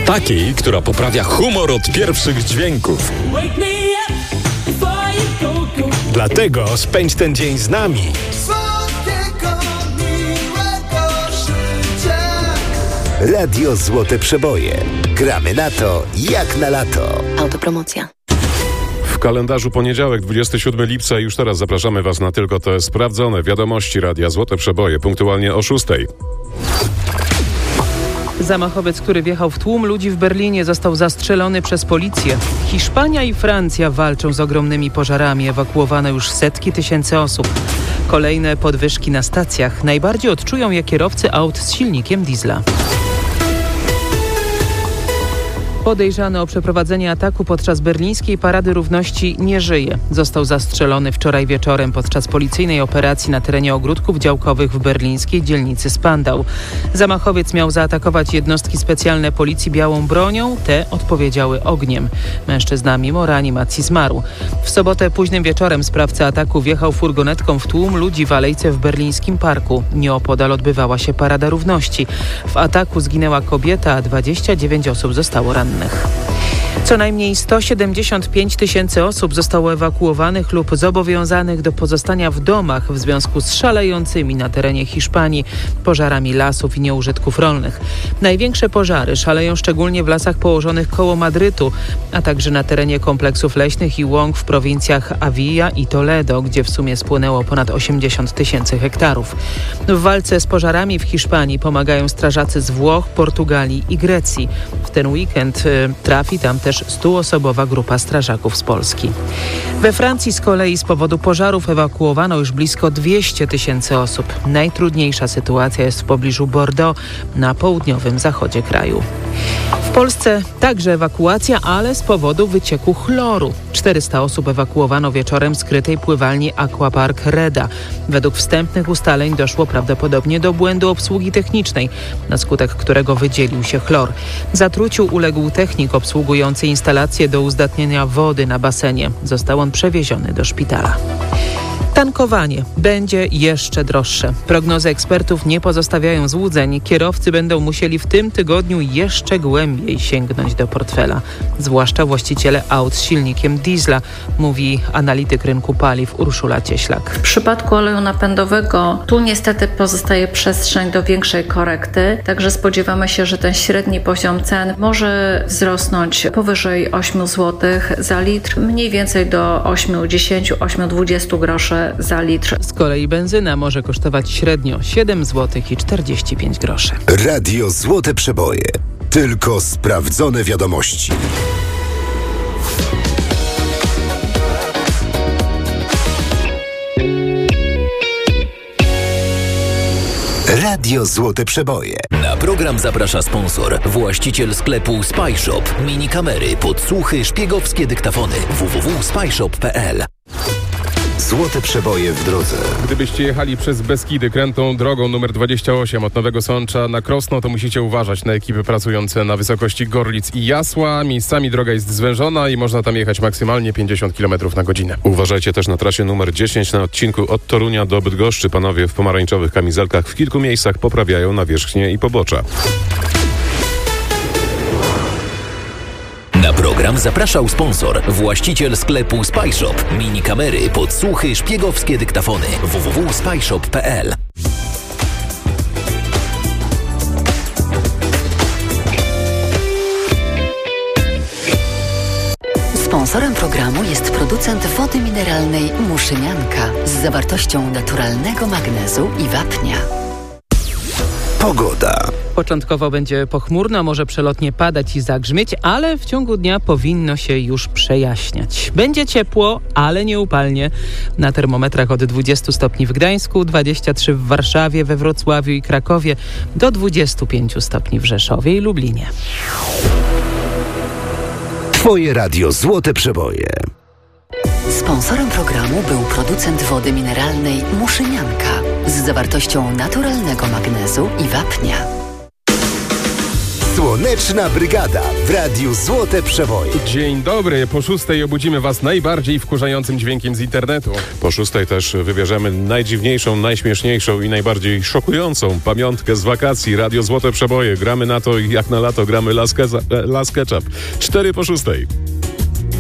Takiej, która poprawia humor od pierwszych dźwięków. Dlatego spędź ten dzień z nami. Radio Złote Przeboje. Gramy na to, jak na lato. Autopromocja. W kalendarzu poniedziałek, 27 lipca. Już teraz zapraszamy Was na tylko te sprawdzone wiadomości Radia Złote Przeboje, punktualnie o 6:00. Zamachowiec, który wjechał w tłum ludzi w Berlinie, został zastrzelony przez policję. Hiszpania i Francja walczą z ogromnymi pożarami. Ewakuowano już setki tysięcy osób. Kolejne podwyżki na stacjach najbardziej odczują je kierowcy aut z silnikiem diesla. Podejrzany o przeprowadzenie ataku podczas berlińskiej Parady Równości nie żyje. Został zastrzelony wczoraj wieczorem podczas policyjnej operacji na terenie ogródków działkowych w berlińskiej dzielnicy Spandau. Zamachowiec miał zaatakować jednostki specjalne policji białą bronią. Te odpowiedziały ogniem. Mężczyzna mimo reanimacji zmarł. W sobotę późnym wieczorem sprawca ataku wjechał furgonetką w tłum ludzi w alejce w berlińskim parku. Nieopodal odbywała się Parada Równości. W ataku zginęła kobieta, a 29 osób zostało rannych. Co najmniej 175 tysięcy osób zostało ewakuowanych lub zobowiązanych do pozostania w domach w związku z szalejącymi na terenie Hiszpanii pożarami lasów i nieużytków rolnych. Największe pożary szaleją szczególnie w lasach położonych koło Madrytu, a także na terenie kompleksów leśnych i łąk w prowincjach Avilla i Toledo, gdzie w sumie spłonęło ponad 80 tysięcy hektarów. W walce z pożarami w Hiszpanii pomagają strażacy z Włoch, Portugalii i Grecji. W ten weekend trafi tam też 100-osobowa grupa strażaków z Polski. We Francji z kolei z powodu pożarów ewakuowano już blisko 200 tysięcy osób. Najtrudniejsza sytuacja jest w pobliżu Bordeaux, na południowym zachodzie kraju. W Polsce także ewakuacja, ale z powodu wycieku chloru. 400 osób ewakuowano wieczorem z krytej pływalni Aquapark Reda. Według wstępnych ustaleń doszło prawdopodobnie do błędu obsługi technicznej, na skutek którego wydzielił się chlor. Zatruciu uległ technik obsługujący instalację do uzdatnienia wody na basenie. Został on przewieziony do szpitala. Tankowanie będzie jeszcze droższe. Prognozy ekspertów nie pozostawiają złudzeń. Kierowcy będą musieli w tym tygodniu jeszcze głębiej sięgnąć do portfela. Zwłaszcza właściciele aut z silnikiem diesla, mówi analityk rynku paliw Urszula Cieślak. W przypadku oleju napędowego tu niestety pozostaje przestrzeń do większej korekty, także spodziewamy się, że ten średni poziom cen może wzrosnąć powyżej 8 zł za litr, mniej więcej do 8,10, 8,20 groszy za litr. Z kolei benzyna może kosztować średnio 7 zł i 45 groszy. Radio Złote Przeboje. Tylko sprawdzone wiadomości. Radio Złote Przeboje. Na program zaprasza sponsor, właściciel sklepu Spyshop. Minikamery, podsłuchy, szpiegowskie dyktafony. www.spyshop.pl. Złote Przeboje w drodze. Gdybyście jechali przez Beskidy krętą drogą numer 28 od Nowego Sącza na Krosno, to musicie uważać na ekipy pracujące na wysokości Gorlic i Jasła. Miejscami droga jest zwężona i można tam jechać maksymalnie 50 km na godzinę. Uważajcie też na trasie numer 10 na odcinku od Torunia do Bydgoszczy. Panowie w pomarańczowych kamizelkach w kilku miejscach poprawiają nawierzchnię i pobocza. Na program zapraszał sponsor, właściciel sklepu Spyshop. Minikamery, podsłuchy, szpiegowskie dyktafony. www.spyshop.pl. Sponsorem programu jest producent wody mineralnej Muszynianka z zawartością naturalnego magnezu i wapnia. Pogoda. Początkowo będzie pochmurno, może przelotnie padać i zagrzmieć, ale w ciągu dnia powinno się już przejaśniać. Będzie ciepło, ale nie upalnie. Na termometrach od 20 stopni w Gdańsku, 23 w Warszawie, we Wrocławiu i Krakowie, do 25 stopni w Rzeszowie i Lublinie. Twoje Radio Złote Przeboje. Sponsorem programu był producent wody mineralnej Muszynianka z zawartością naturalnego magnezu i wapnia. Złote Słoneczna Brygada w Radiu Złote Przeboje. Dzień dobry, po 6:00 obudzimy Was najbardziej wkurzającym dźwiękiem z internetu. Po 6:00 też wybierzemy najdziwniejszą, najśmieszniejszą i najbardziej szokującą pamiątkę z wakacji. Radio Złote Przeboje. Gramy na to jak na lato, gramy Las Ketchup. 4 po 6:00.